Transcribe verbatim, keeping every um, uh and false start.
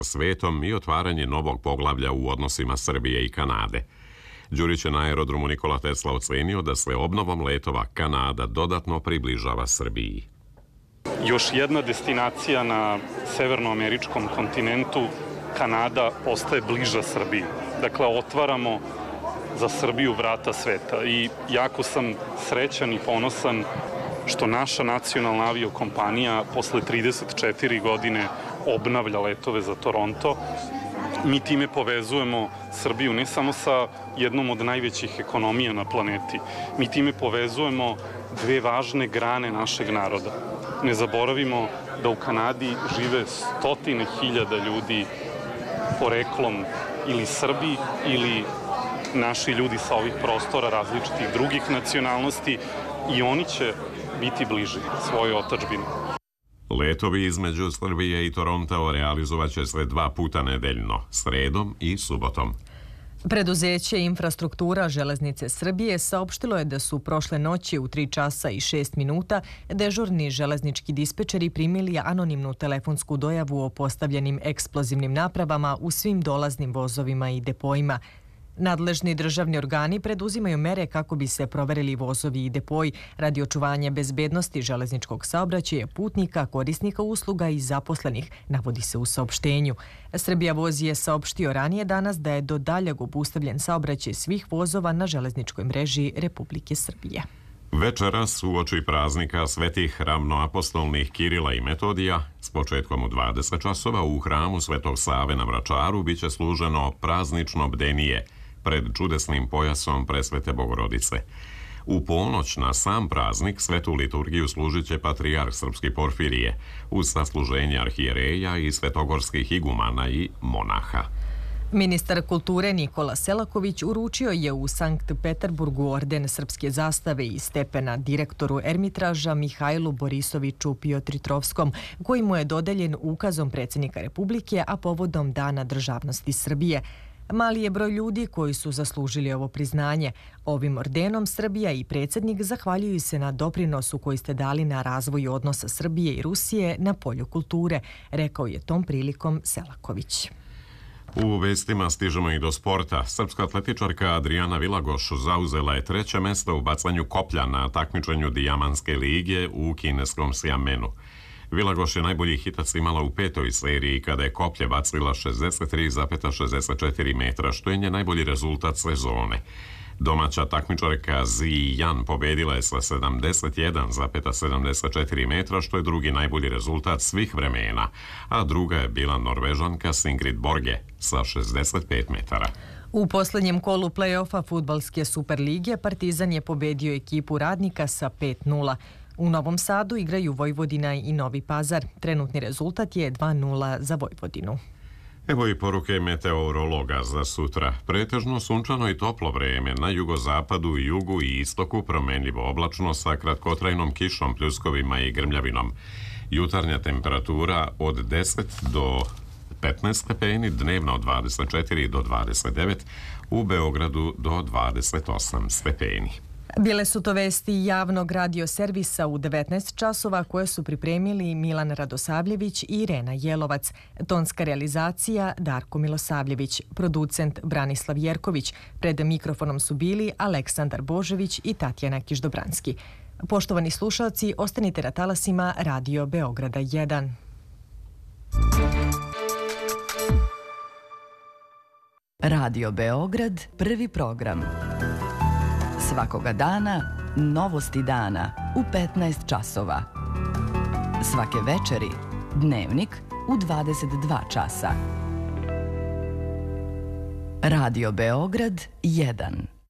svetom i otvaranje novog poglavlja u odnosima Srbije i Kanade. Đurić je na aerodromu Nikola Tesla ocenio da se obnovom letova Kanada dodatno približava Srbiji. Još jedna destinacija na severnoameričkom kontinentu, Kanada, postaje bliža Srbiji. Dakle, otvaramo za Srbiju vrata sveta i jako sam srećan i ponosan što naša nacionalna aviokompanija posle trideset četiri godine obnavlja letove za Toronto. Mi time povezujemo Srbiju ne samo sa jednom od najvećih ekonomija na planeti, mi time povezujemo dve važne grane našeg naroda. Ne zaboravimo da u Kanadi žive stotine hiljada ljudi poreklom ili Srbi ili naši ljudi sa ovih prostora različitih drugih nacionalnosti i oni će biti bliži svojoj otadžbini. Letovi između Srbije i Toronto realizovat će se dva puta nedeljno, sredom i subotom. Preduzeće Infrastruktura železnice Srbije saopštilo je da su prošle noći u tri časa i šest minuta dežurni železnički dispečeri primili anonimnu telefonsku dojavu o postavljenim eksplozivnim napravama u svim dolaznim vozovima i depoima. Nadležni državni organi preduzimaju mere kako bi se proverili vozovi i depoji radi očuvanja bezbednosti železničkog saobraćaja, putnika, korisnika usluga i zaposlenih, navodi se u saopštenju. Srbija voz je saopštio ranije danas da je do daljeg obustavljen saobraćaj svih vozova na železničkoj mreži Republike Srbije. Večeras uoči praznika svetih ravnoapostolnih Kirila i Metodija s početkom u dvadeset časova u hramu Svetog Save na Vračaru biće služeno praznično bdenije pred čudesnim pojasom Presvete Bogorodice. U ponoć na sam praznik svetu liturgiju služit će patrijarh Srpski Porfirije uz sasluženje arhijereja i svetogorskih igumana i monaha. Ministar kulture Nikola Selaković uručio je u Sankt Peterburgu orden srpske zastave i stepena direktoru Ermitraža Mihajlu Borisoviću Piotritrovskom, koji mu je dodeljen ukazom predsjednika Republike, a povodom Dana državnosti Srbije. Mali je broj ljudi koji su zaslužili ovo priznanje. Ovim ordenom Srbija i predsjednik zahvaljuju se na doprinosu koji ste dali na razvoju odnosa Srbije i Rusije na polju kulture, rekao je tom prilikom Selaković. U vestima stižemo i do sporta. Srpska atletičarka Adriana Vilagoš zauzela je treće mesto u bacanju koplja na takmičenju Dijamanske lige u kineskom Sjamenu. Vilagoš je najbolji hitac imala u petoj seriji kada je koplje bacila šezdeset tri zarez šezdeset četiri metra, što je njen najbolji rezultat sezone. Domaća takmičarka Zi Jan pobedila je sa sedamdeset jedan zarez sedamdeset četiri metra, što je drugi najbolji rezultat svih vremena, a druga je bila Norvežanka Ingrid Borge sa šezdeset pet metara. U posljednjem kolu play-offa fudbalske Superlige Partizan je pobedio ekipu Radnika sa pet nula. U Novom Sadu igraju Vojvodina i Novi Pazar. Trenutni rezultat je dva nula za Vojvodinu. Evo i poruke meteorologa za sutra. Pretežno sunčano i toplo vreme, na jugozapadu, jugu i istoku promenljivo oblačno sa kratkotrajnom kišom, pljuskovima i grmljavinom. Jutarnja temperatura od deset do petnaest stepeni, dnevno od dvadeset četiri do dvadeset devet, u Beogradu do dvadeset osam stepeni. Bile su to vesti javnog radio servisa u devetnaest časova koje su pripremili Milan Radosavljević i Irena Jelovac. Tonska realizacija Darko Milosavljević, producent Branislav Jerković. Pred mikrofonom su bili Aleksandar Božević i Tatjana Kišdobranski. Poštovani slušalci, ostanite na talasima Radio Beograda jedan. Radio Beograd, prvi program. Svakoga dana, novosti dana u petnaest časova. Svake večeri, dnevnik u dvadeset dva časa. Radio Beograd jedan.